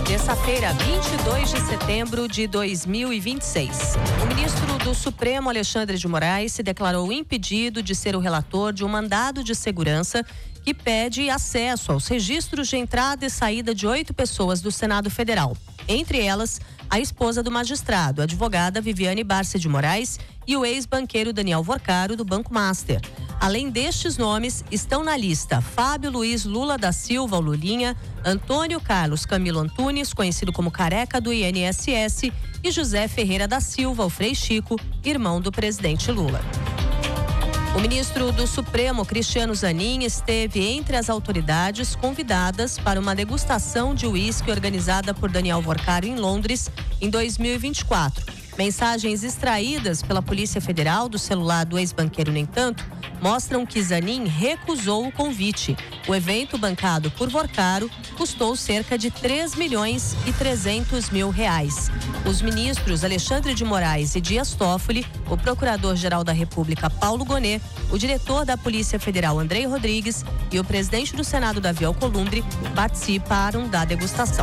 Terça-feira, 22 de setembro de 2026. O ministro do Supremo, Alexandre de Moraes, se declarou impedido de ser o relator de um mandado de segurança que pede acesso aos registros de entrada e saída de 8 pessoas do Senado Federal. Entre elas, a esposa do magistrado, a advogada Viviane Barça de Moraes, e o ex-banqueiro Daniel Vorcaro, do Banco Master. Além destes nomes, estão na lista Fábio Luiz Lula da Silva, o Lulinha, Antônio Carlos Camilo Antunes, conhecido como Careca do INSS, e José Ferreira da Silva, o Frei Chico, irmão do presidente Lula. O ministro do Supremo, Cristiano Zanin, esteve entre as autoridades convidadas para uma degustação de uísque organizada por Daniel Vorcaro em Londres em 2024. Mensagens extraídas pela Polícia Federal do celular do ex-banqueiro, no entanto, mostram que Zanin recusou o convite. O evento, bancado por Vorcaro, custou cerca de 3.300.000 reais. Os ministros Alexandre de Moraes e Dias Toffoli, o procurador-geral da República, Paulo Gonet, o diretor da Polícia Federal, Andrei Rodrigues, e o presidente do Senado, Davi Alcolumbre, participaram da degustação.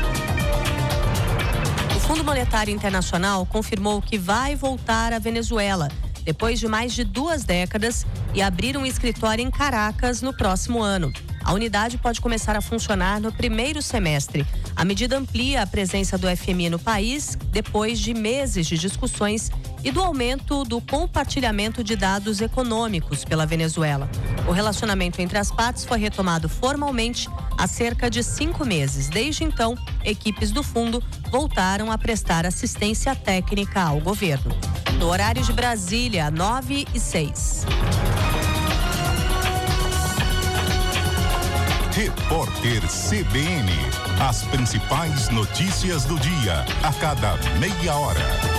O Fundo Monetário Internacional confirmou que vai voltar à Venezuela depois de mais de 2 décadas e abrir um escritório em Caracas no próximo ano. A unidade pode começar a funcionar no primeiro semestre. A medida amplia a presença do FMI no país depois de meses de discussões e do aumento do compartilhamento de dados econômicos pela Venezuela. O relacionamento entre as partes foi retomado formalmente há cerca de 5 meses. Desde então, equipes do fundo voltaram a prestar assistência técnica ao governo. No horário de Brasília, 9h06. Repórter CBN. As principais notícias do dia, a cada meia hora.